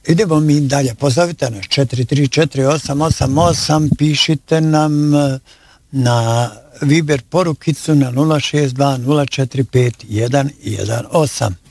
Idemo mi dalje. Pozovite nas 434-888, pišite nam na Viber porukicu na 062 045 118.